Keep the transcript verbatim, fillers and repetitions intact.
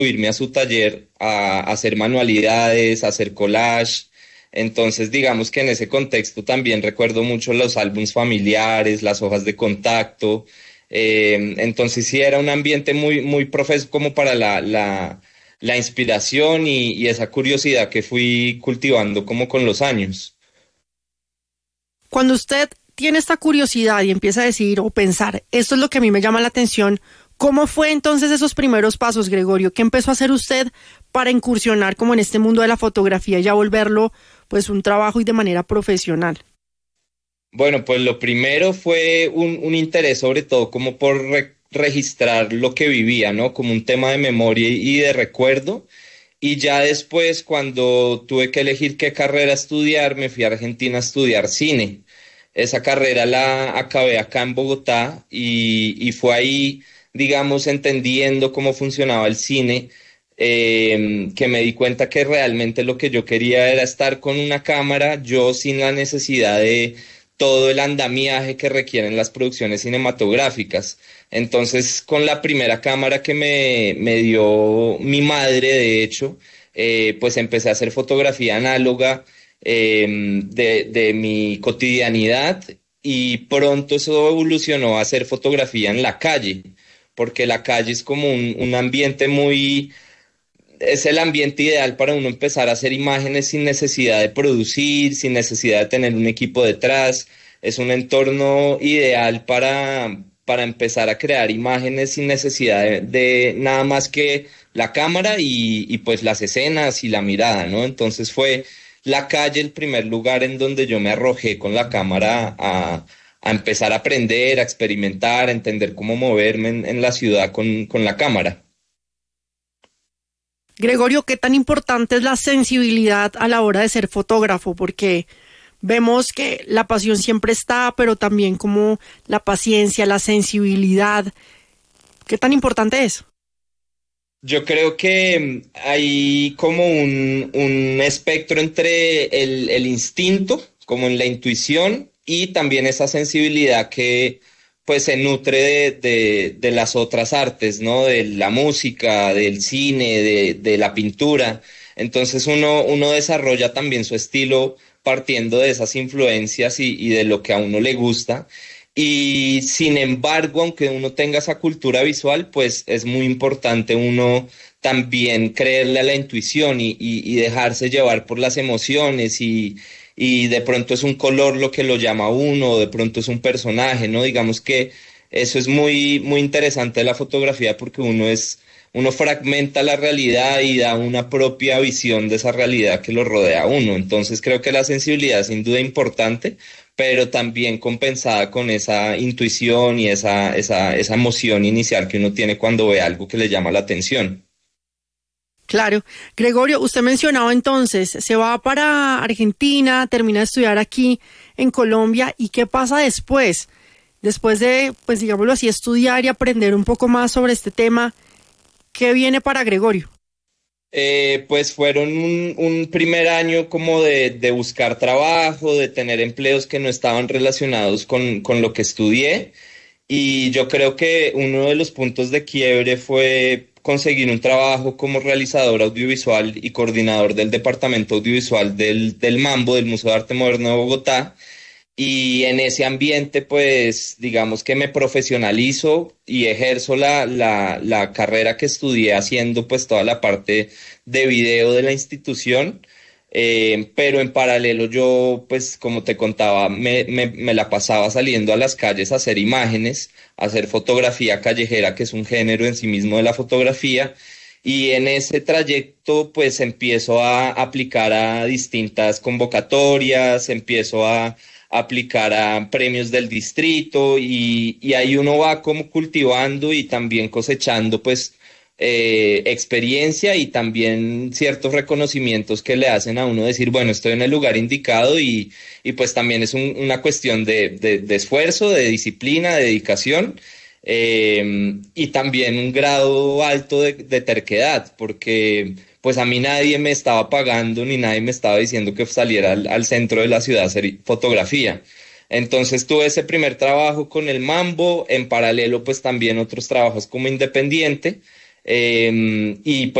irme a su taller a, a hacer manualidades, a hacer collage. Entonces, digamos que en ese contexto también recuerdo mucho los álbumes familiares, las hojas de contacto. Eh, entonces sí era un ambiente muy, muy profeso como para la, la, la inspiración y, y esa curiosidad que fui cultivando como con los años. Cuando usted tiene esta curiosidad y empieza a decir o pensar, esto es lo que a mí me llama la atención, ¿cómo fue entonces esos primeros pasos, Gregorio? ¿Qué empezó a hacer usted para incursionar como en este mundo de la fotografía y ya volverlo pues un trabajo y de manera profesional? Bueno, pues lo primero fue un, un interés sobre todo como por re- registrar lo que vivía, ¿no? Como un tema de memoria y de recuerdo. Y ya después, cuando tuve que elegir qué carrera estudiar, me fui a Argentina a estudiar cine. Esa carrera la acabé acá en Bogotá y, y fue ahí, digamos, entendiendo cómo funcionaba el cine, eh, que me di cuenta que realmente lo que yo quería era estar con una cámara, yo sin la necesidad de todo el andamiaje que requieren las producciones cinematográficas. Entonces, con la primera cámara que me, me dio mi madre, de hecho, eh, pues empecé a hacer fotografía análoga eh, de, de mi cotidianidad y pronto eso evolucionó a hacer fotografía en la calle, porque la calle es como un, un ambiente muy, es el ambiente ideal para uno empezar a hacer imágenes sin necesidad de producir, sin necesidad de tener un equipo detrás. Es un entorno ideal para, para empezar a crear imágenes sin necesidad de, de nada más que la cámara y, y pues las escenas y la mirada, ¿no? Entonces fue la calle el primer lugar en donde yo me arrojé con la cámara a, a empezar a aprender, a experimentar, a entender cómo moverme en, en la ciudad con, con la cámara. Gregorio, ¿qué tan importante es la sensibilidad a la hora de ser fotógrafo? Porque vemos que la pasión siempre está, pero también como la paciencia, la sensibilidad. ¿Qué tan importante es? Yo creo que mm, hay como un, un espectro entre el, el instinto, como en la intuición, y también esa sensibilidad que pues se nutre de, de, de las otras artes, ¿no? De la música, del cine, de, de la pintura. Entonces uno, uno desarrolla también su estilo partiendo de esas influencias y, y de lo que a uno le gusta. Y sin embargo, aunque uno tenga esa cultura visual, pues es muy importante uno también creerle a la intuición y, y- y dejarse llevar por las emociones y, y de pronto es un color lo que lo llama a uno, o de pronto es un personaje, ¿no? Digamos que eso es muy, muy interesante de la fotografía porque uno es, uno fragmenta la realidad y da una propia visión de esa realidad que lo rodea a uno. Entonces creo que la sensibilidad es sin duda importante, pero también compensada con esa intuición y esa, esa, esa emoción inicial que uno tiene cuando ve algo que le llama la atención. Claro. Gregorio, usted mencionaba entonces, se va para Argentina, termina de estudiar aquí en Colombia, ¿y qué pasa después? Después de, pues digámoslo así, estudiar y aprender un poco más sobre este tema, ¿qué viene para Gregorio? Eh, pues fueron un, un primer año como de, de buscar trabajo, de tener empleos que no estaban relacionados con, con lo que estudié. Y yo creo que uno de los puntos de quiebre fue conseguir un trabajo como realizador audiovisual y coordinador del departamento audiovisual del, del Mambo, del Museo de Arte Moderno de Bogotá. Y en ese ambiente, pues, digamos que me profesionalizo y ejerzo la, la, la carrera que estudié haciendo, pues, toda la parte de video de la institución. Eh, pero en paralelo yo, pues, como te contaba, me, me, me la pasaba saliendo a las calles a hacer imágenes, a hacer fotografía callejera, que es un género en sí mismo de la fotografía. Y en ese trayecto, pues, empiezo a aplicar a distintas convocatorias, empiezo a aplicar a premios del distrito y, y ahí uno va como cultivando y también cosechando pues eh, experiencia y también ciertos reconocimientos que le hacen a uno decir, bueno, estoy en el lugar indicado y, y pues también es un- una cuestión de, de- de esfuerzo, de disciplina, de dedicación. Eh, y también un grado alto de, de terquedad, porque pues a mí nadie me estaba pagando ni nadie me estaba diciendo que saliera al, al centro de la ciudad a hacer fotografía. Entonces tuve ese primer trabajo con el Mambo, en paralelo pues también otros trabajos como independiente, Eh, y